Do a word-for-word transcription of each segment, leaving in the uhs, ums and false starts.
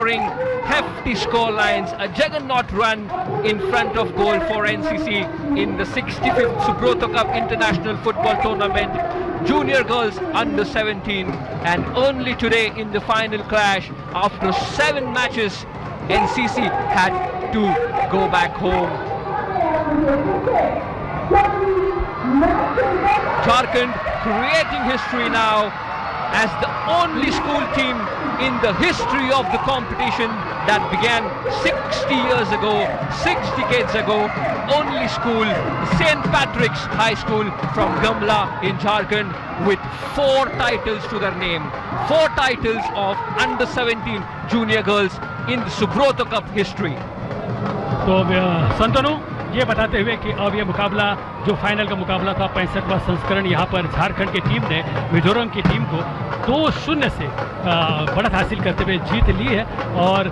Hefty score lines, a juggernaut run in front of goal for N C C in the sixty-fifth Subroto Cup International Football Tournament, junior girls under seventeen, and only today in the final clash, after seven matches, N C C had to go back home. Jharkhand creating history now as the only school team in the history of the competition that began sixty years ago, six decades ago, only school, Saint Patrick's High School from Gamla in Jharkhand, with four titles to their name, four titles of under seventeen junior girls in the Subroto Cup history. तो संतनु ये बताते हुए कि अब ये मुकाबला जो final का मुकाबला था पैंसठवां संस्करण यहाँ पर झारखंड की टीम ने मिजोरम की टीम को दो शून्य से बढ़त हासिल करते हुए जीत ली है और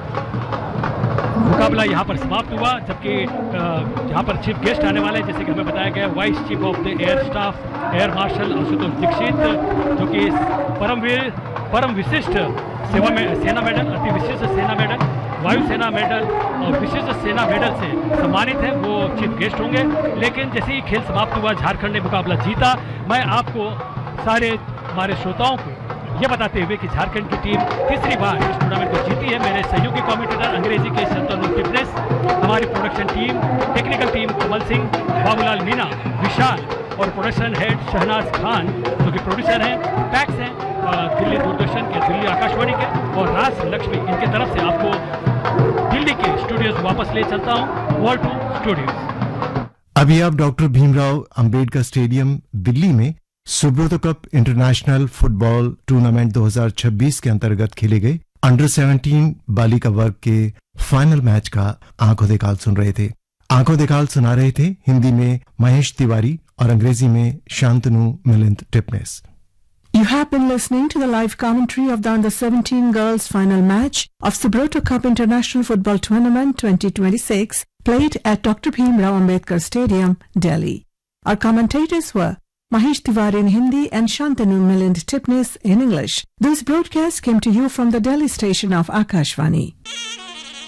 मुकाबला यहाँ पर समाप्त हुआ, जबकि यहाँ पर चीफ गेस्ट आने वाले जैसे कि हमें बताया गया vice chief of the air staff air marshal Ashutosh Dixit, जो कि परमवीर परम विशिष्ट सेवा में सेना मेडल, अति विशिष्ट सेना मेडल, वायुसेना मेडल और विशिष्ट सेना मेडल से सम्मानित है, वो चीफ गेस्ट होंगे। लेकिन जैसे ही खेल समाप्त हुआ, झारखंड ने मुकाबला जीता। मैं आपको सारे हमारे श्रोताओं को ये बताते हुए कि झारखंड की टीम तीसरी बार इस टूर्नामेंट को जीती है। मेरे सहयोगी कमेंटेटर अंग्रेजी के शंतनु टिपनेस, हमारी production team, technical team Kamal Singh, Babulal Meena, विशाल और प्रोडक्शन हेड शहनाज खान जो कि प्रोड्यूसर हैं, टैक्स हैं दिल्ली दूरदर्शन के, दिल्ली आकाशवाणी के, और राज लक्ष्मी, इनके तरफ से आपको दिल्ली के स्टूडियोज वापस ले चलता हूँ, वॉल टू स्टूडियोज। अभी आप डॉक्टर भीमराव अंबेडकर स्टेडियम दिल्ली में Subroto cup international football tournament दो हज़ार छब्बीस के अंतर्गत खेले गए अंडर सेवनटीन बालिका वर्ग के फाइनल मैच का आंखों देखाल सुन रहे थे। आंखों देखाल सुना रहे थे हिंदी में महेश तिवारी और अंग्रेजी में Shantanu Milind Tipnis. You have been listening to the live commentary of the under seventeen girls final match of Subroto Cup International Football Tournament twenty twenty-six played at Doctor Bhim Rao Ambedkar Stadium, Delhi. Our commentators were Mahesh Tiwari in Hindi and Shantanu Milind Tipnis in English. This broadcast came to you from the Delhi station of Akashvani.